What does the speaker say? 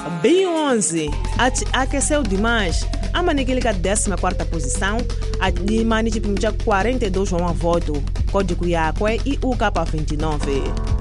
B11 aqueceu demais. A Manikilika 14ª posição, a de Manichipimcha 42 voto, código Yakwe e UK29.